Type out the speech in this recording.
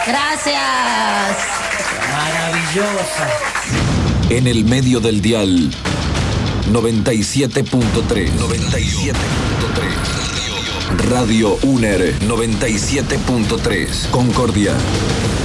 Gracias. Maravillosa. En el medio del dial, 97.3. 97.3. Radio UNER 97.3. Concordia.